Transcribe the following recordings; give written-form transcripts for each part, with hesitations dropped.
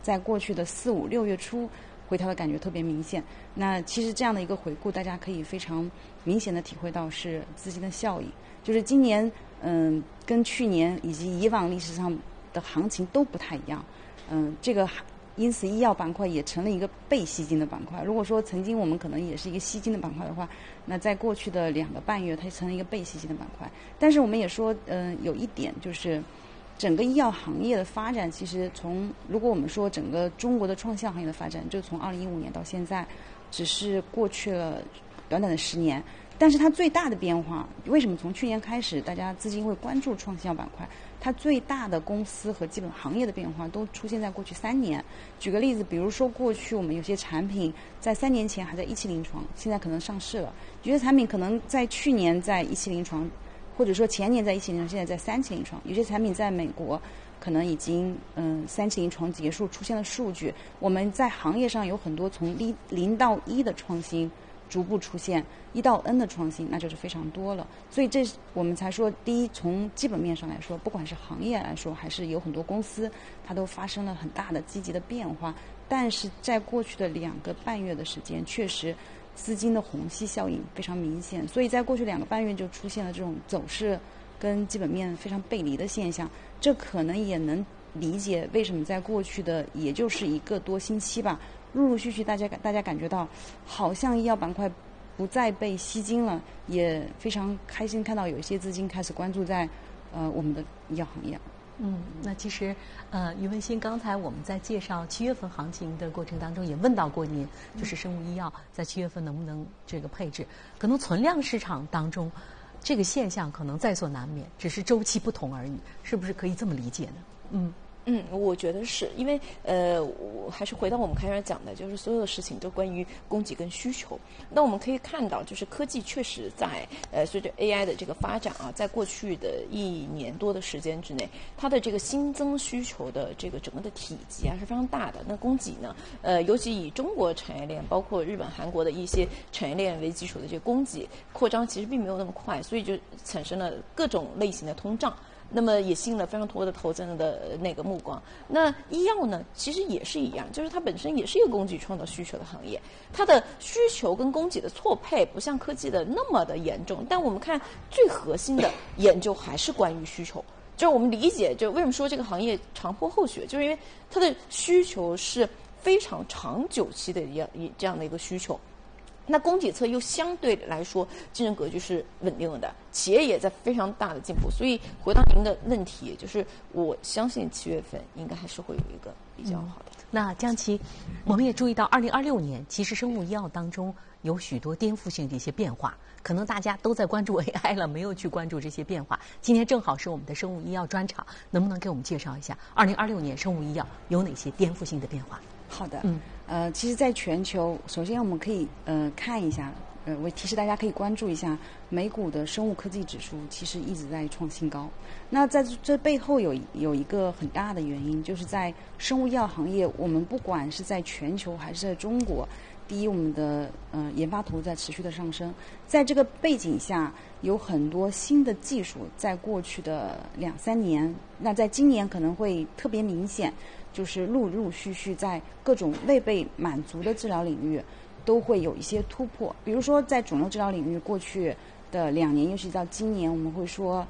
在过去的4、5、6月初回调的感觉特别明显。那其实这样的一个回顾，大家可以非常明显的体会到是资金的效应，就是今年跟去年以及以往历史上的行情都不太一样，这个因此医药板块也成了一个被吸金的板块。如果说曾经我们可能也是一个吸金的板块的话，那在过去的2个半月它成了一个被吸金的板块。但是我们也说有一点就是整个医药行业的发展，其实如果我们说整个中国的创新药行业的发展，就从2015年到现在只是过去了短短的10年，但是它最大的变化，为什么从去年开始大家资金会关注创新药板块，它最大的公司和基本行业的变化都出现在过去3年。举个例子，比如说过去我们有些产品在3年前还在1期临床，现在可能上市了；有些产品可能在去年在1期临床，或者说前年在1期临床，现在在3期临床；有些产品在美国可能已经3期临床结束，出现了数据。我们在行业上有很多从0到1的创新逐步出现，1到 N 的创新，那就是非常多了。所以这我们才说，第一，从基本面上来说，不管是行业来说，还是有很多公司，它都发生了很大的积极的变化。但是在过去的2个半月的时间，确实资金的虹吸效应非常明显，所以在过去2个半月就出现了这种走势跟基本面非常背离的现象。这可能也能理解为什么在过去的也就是1个多星期吧，陆陆续续大家感觉到好像医药板块不再被吸金了，也非常开心看到有一些资金开始关注在我们的医药行业。 那其实于文新，刚才我们在介绍7月份行情的过程当中也问到过您，就是生物医药在7月份能不能这个配置，可能存量市场当中这个现象可能在所难免，只是周期不同而已，是不是可以这么理解呢？ 我觉得是因为我还是回到我们开始讲的，就是所有的事情都关于供给跟需求。那我们可以看到，就是科技确实在随着 AI 的这个发展啊，在过去的1年多的时间之内，它的这个新增需求的这个整个的体积是非常大的。那供给呢，尤其以中国产业链，包括日本、韩国的一些产业链为基础的这个供给扩张，其实并没有那么快，所以就产生了各种类型的通胀。那么也吸引了非常多的投资人的那个目光。那医药呢，其实也是一样，就是它本身也是一个供给创造需求的行业，它的需求跟供给的错配不像科技的那么的严重，但我们看最核心的研究还是关于需求。就是我们理解，就为什么说这个行业长坡厚雪，就是因为它的需求是非常长久期的这样的一个需求。那供给侧又相对来说竞争格局是稳定的，企业也在非常大的进步，所以回答您的问题，就是我相信7月份应该还是会有一个比较好的。 那江琪，我们也注意到2026年其实生物医药当中有许多颠覆性的一些变化，可能大家都在关注 AI 了，没有去关注这些变化。今天正好是我们的生物医药专场，能不能给我们介绍一下2026年生物医药有哪些颠覆性的变化？ 好的，其实在全球，首先我们可以看一下，我提示大家可以关注一下美股的生物科技指数，其实一直在创新高。那在这背后有一个很大的原因，就是在生物医药行业，我们不管是在全球还是在中国，第一，我们的研发投入在持续的上升，在这个背景下，有很多新的技术在过去的2-3年，那在今年可能会特别明显。就是陆陆续续在各种未被满足的治疗领域都会有一些突破。比如说在肿瘤治疗领域，过去的2年，尤其到今年，我们会说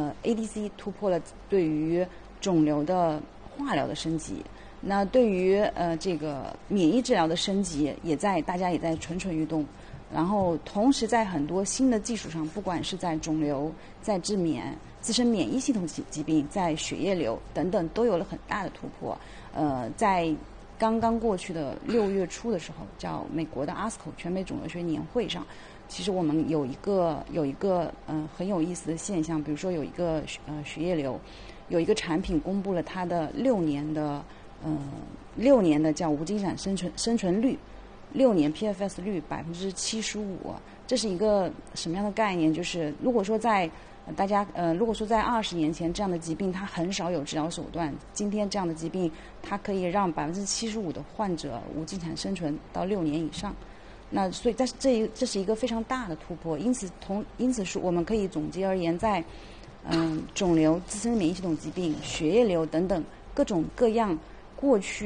ADC 突破了对于肿瘤的化疗的升级，那对于这个免疫治疗的升级大家也在蠢蠢欲动。然后同时在很多新的技术上，不管是在肿瘤、在治免、自身免疫系统疾病、在血液瘤等等，都有了很大的突破。在刚刚过去的6月初的时候，叫美国的 ASCO 全美肿瘤学年会上，其实我们有一个很有意思的现象，比如说有一个血液瘤，有一个产品公布了它的6年的叫无尽产生存率。6年 PFS 率75%，这是一个什么样的概念？就是如果说在20年前这样的疾病它很少有治疗手段，今天这样的疾病它可以让75%的患者无尽产生存到6年以上。那所以这是一个非常大的突破。因此是我们可以总结而言，在肿瘤、自身免疫系统疾病、血液瘤等等各种各样过去